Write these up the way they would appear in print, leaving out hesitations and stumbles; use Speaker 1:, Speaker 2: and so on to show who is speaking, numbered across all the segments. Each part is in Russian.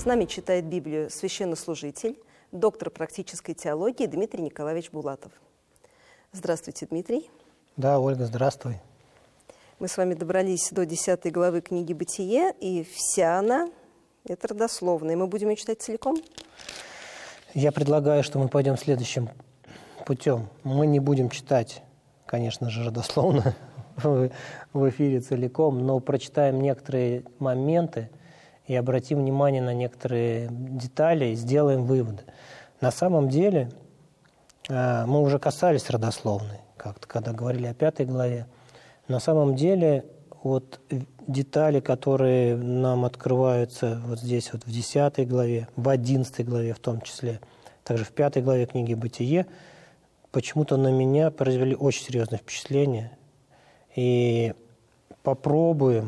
Speaker 1: С нами читает Библию священнослужитель, доктор практической теологии Дмитрий Николаевич Булатов. Здравствуйте, Дмитрий.
Speaker 2: Да, Ольга, здравствуй.
Speaker 1: Мы с вами добрались до 10 главы книги «Бытие», и вся она – это родословная. Мы будем ее читать целиком?
Speaker 2: Я предлагаю, что мы пойдем следующим путем. Мы не будем читать, конечно же, родословно в эфире целиком, но прочитаем некоторые моменты и обратим внимание на некоторые детали и сделаем выводы. На самом деле, мы уже касались родословной, как-то, когда говорили о 5 главе. На самом деле, вот детали, которые нам открываются вот здесь, вот в 10 главе, в 11 главе в том числе, также в 5 главе книги «Бытие», почему-то на меня произвели очень серьезное впечатление. И попробуем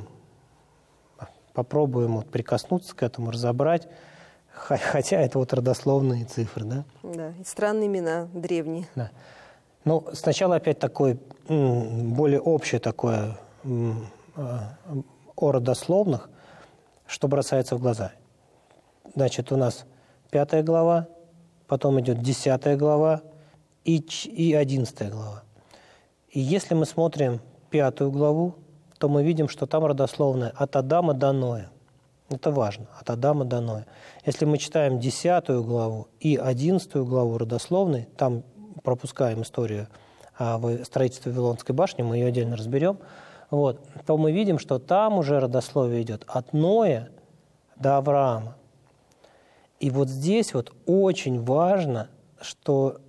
Speaker 2: вот прикоснуться к этому, разобрать, хотя это вот родословные цифры, да?
Speaker 1: Да, и странные имена, древние.
Speaker 2: Да. Ну, сначала опять такое, более общее такое о родословных, что бросается в глаза. Значит, у нас 5 глава, потом идет 10 глава и 11 глава. И если мы смотрим 5 главу, то мы видим, что там родословная от Адама до Ноя. Это важно, от Адама до Ноя. Если мы читаем 10 главу и 11 главу родословной, там пропускаем историю о строительстве Вавилонской башни, мы ее отдельно разберем, вот, то мы видим, что там уже родословие идет от Ноя до Авраама. И вот здесь вот очень важно, что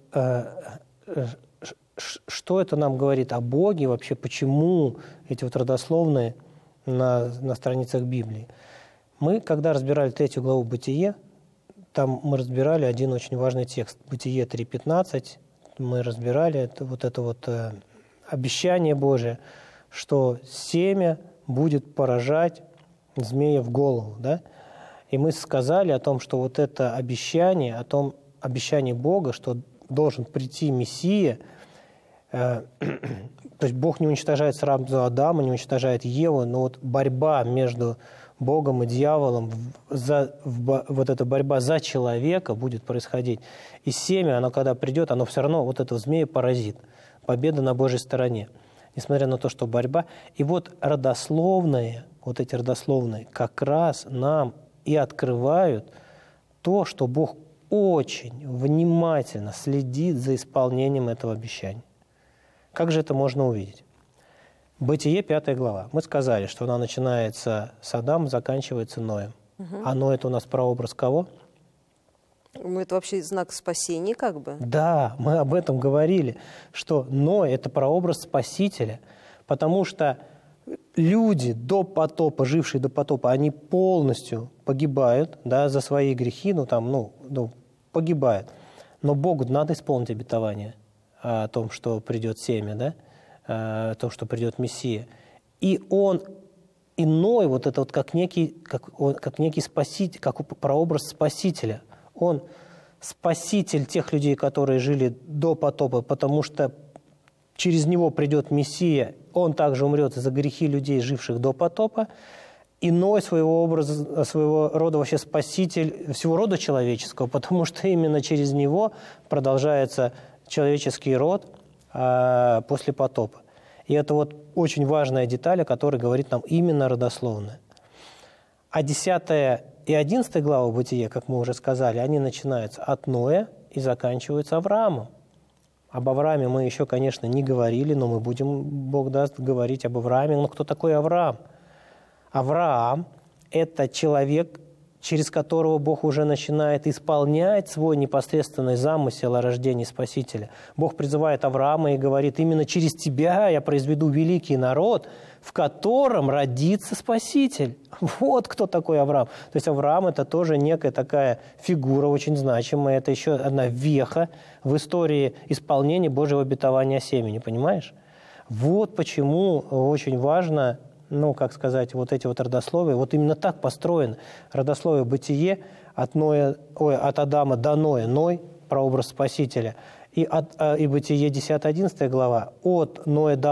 Speaker 2: это нам говорит о Боге, вообще почему эти вот родословные на страницах Библии. Мы, когда разбирали 3 главу «Бытие», там мы разбирали один очень важный текст. «Бытие 3:15», мы разбирали это обещание Божие, что семя будет поражать змея в голову, да? И мы сказали о том, что вот это обещание, обещание Бога, что должен прийти Мессия, то есть Бог не уничтожает сразу Адама, не уничтожает Еву, но вот борьба между Богом и дьяволом, вот эта борьба за человека будет происходить. И семя, оно когда придет, оно все равно вот этого змея поразит. Победа на Божьей стороне. Несмотря на то, что борьба. И вот родословные, вот эти родословные, как раз нам и открывают то, что Бог очень внимательно следит за исполнением этого обещания. Как же это можно увидеть? Бытие 5 глава. Мы сказали, что она начинается с Адама, заканчивается Ноем. А Ной – это у нас прообраз кого?
Speaker 1: Ну, это вообще знак спасения как бы.
Speaker 2: Да, мы об этом говорили, что Ной – это прообраз Спасителя, потому что люди до потопа, жившие до потопа, они полностью погибают, да, за свои грехи, погибают. Но Богу надо исполнить обетование о том, что придет семя, да? О том, что придет Мессия. И он иной, вот это вот как некий спаситель, как прообраз Спасителя. Он спаситель тех людей, которые жили до потопа, потому что через него придет Мессия, он также умрет за грехи людей, живших до потопа. Иной своего рода вообще спаситель всего рода человеческого, потому что именно через него продолжается человеческий род после потопа. И это вот очень важная деталь, о которой говорит нам именно родословная. А 10 и 11 главы Бытия, как мы уже сказали, они начинаются от Ноя и заканчиваются Авраамом. Об Аврааме мы еще, конечно, не говорили, но мы будем, Бог даст, говорить об Аврааме. Но кто такой Авраам? Авраам – это человек, через которого Бог уже начинает исполнять свой непосредственный замысел о рождении Спасителя. Бог призывает Авраама и говорит: именно через тебя я произведу великий народ, в котором родится Спаситель. Вот кто такой Авраам. То есть Авраам – это тоже некая такая фигура очень значимая, это еще одна веха в истории исполнения Божьего обетования о семени, понимаешь? Вот почему очень важно, вот эти вот родословия, вот именно так построено. Родословие «Бытие» от Адама до Ноя, Ной – прообраз Спасителя, и «Бытие» 10-11 глава от Ноя до